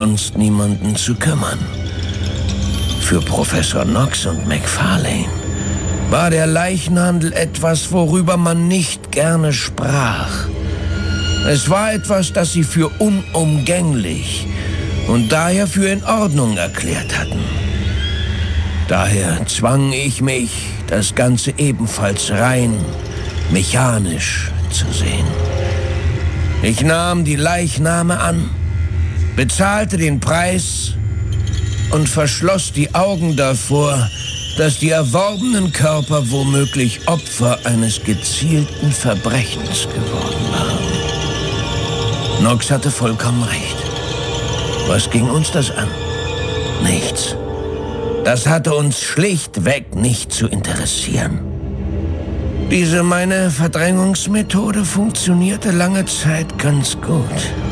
sonst niemanden zu kümmern. Für Professor Knox und McFarlane war der Leichenhandel etwas, worüber man nicht gerne sprach. Es war etwas, das sie für unumgänglich und daher für in Ordnung erklärt hatten. Daher zwang ich mich, das Ganze ebenfalls rein mechanisch zu sehen. Ich nahm die Leichname an, bezahlte den Preis und verschloss die Augen davor, dass die erworbenen Körper womöglich Opfer eines gezielten Verbrechens geworden waren. Knox hatte vollkommen recht. Was ging uns das an? Nichts. Das hatte uns schlichtweg nicht zu interessieren. Diese meine Verdrängungsmethode funktionierte lange Zeit ganz gut.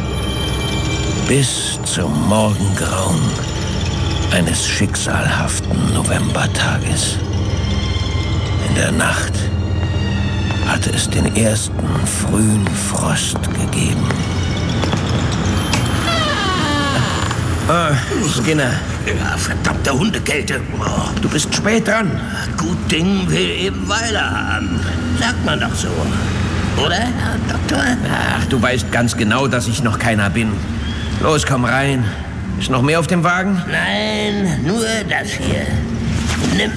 Bis zum Morgengrauen eines schicksalhaften Novembertages. In der Nacht hatte es den ersten frühen Frost gegeben. Skinner. Ja, verdammte Hundekälte. Oh. Du bist spät dran. Gut Ding will eben Weile haben. Sagt man doch so. Oder, Herr Doktor? Ach, du weißt ganz genau, dass ich noch keiner bin. Los, komm rein. Ist noch mehr auf dem Wagen? Nein, nur das hier. Nimm.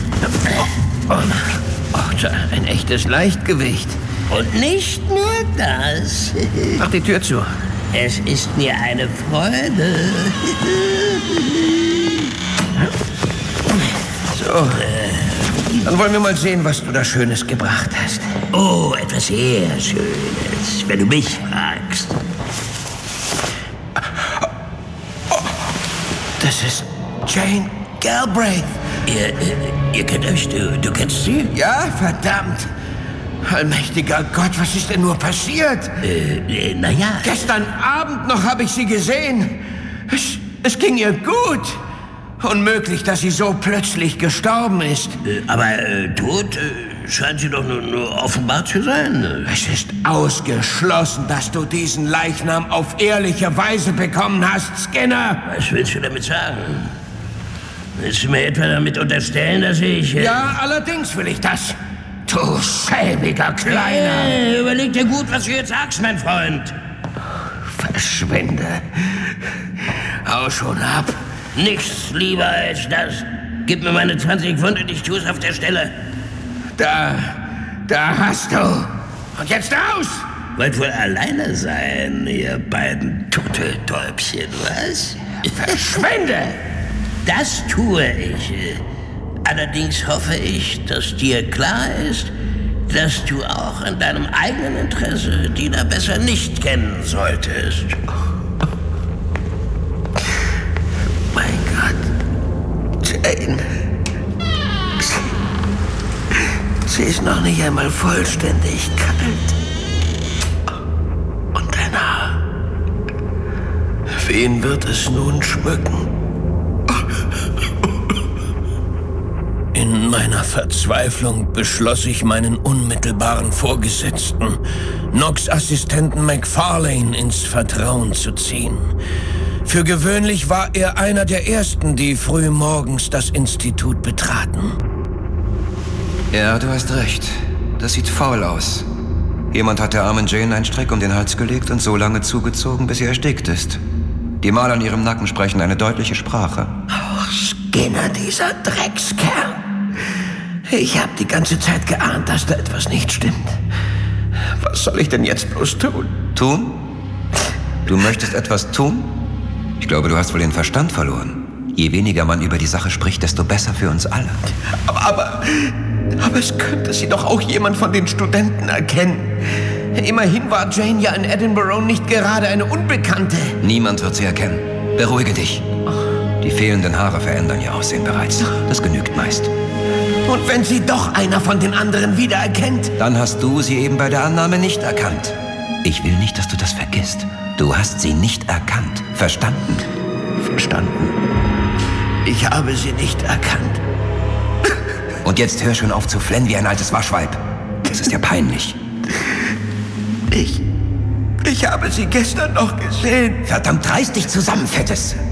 Ein echtes Leichtgewicht. Und nicht nur das. Mach die Tür zu. Es ist mir eine Freude. So, dann wollen wir mal sehen, was du da Schönes gebracht hast. Oh, etwas sehr Schönes, wenn du mich fragst. Das ist Jane Galbraith. Ihr kennt euch, du kennst sie? Ja, verdammt. Allmächtiger Gott, was ist denn nur passiert? Naja. Gestern Abend noch habe ich sie gesehen. Es ging ihr gut. Unmöglich, dass sie so plötzlich gestorben ist. Aber tot scheint sie doch nur offenbar zu sein. Es ist ausgeschlossen, dass du diesen Leichnam auf ehrliche Weise bekommen hast, Skinner. Was willst du damit sagen? Willst du mir etwa damit unterstellen, dass ich... Ja, allerdings will ich das. Du schäbiger Kleiner. Überleg dir gut, was du jetzt sagst, mein Freund. Verschwinde. Hau schon ab. Nichts lieber als das. Gib mir meine 20 Pfund und ich tue es auf der Stelle. Da hast du. Und jetzt raus! Wollt wohl alleine sein, ihr beiden Turteltäubchen, was? Verschwinde! Das tue ich. Allerdings hoffe ich, dass dir klar ist, dass du auch in deinem eigenen Interesse Dina besser nicht kennen solltest. Mein Gott, Jane. Sie ist noch nicht einmal vollständig kalt. Und dein Haar. Wen wird es nun schmücken? In meiner Verzweiflung beschloss ich, meinen unmittelbaren Vorgesetzten, Knox Assistenten McFarlane, ins Vertrauen zu ziehen. Für gewöhnlich war er einer der Ersten, die früh morgens das Institut betraten. Ja, du hast recht. Das sieht faul aus. Jemand hat der armen Jane einen Strick um den Hals gelegt und so lange zugezogen, bis sie erstickt ist. Die Male an ihrem Nacken sprechen eine deutliche Sprache. Oh, Skinner, dieser Dreckskerl. Ich habe die ganze Zeit geahnt, dass da etwas nicht stimmt. Was soll ich denn jetzt bloß tun? Tun? Du möchtest etwas tun? Ich glaube, du hast wohl den Verstand verloren. Je weniger man über die Sache spricht, desto besser für uns alle. Aber es könnte sie doch auch jemand von den Studenten erkennen. Immerhin war Jane ja in Edinburgh nicht gerade eine Unbekannte. Niemand wird sie erkennen. Beruhige dich. Die fehlenden Haare verändern ihr Aussehen bereits. Das genügt meist. Und wenn sie doch einer von den anderen wiedererkennt? Dann hast du sie eben bei der Annahme nicht erkannt. Ich will nicht, dass du das vergisst. Du hast sie nicht erkannt. Verstanden? Verstanden. Ich habe sie nicht erkannt. Und jetzt hör schon auf zu flennen wie ein altes Waschweib. Das ist ja peinlich. Ich habe sie gestern noch gesehen. Verdammt, reiß dich zusammen, Fettes.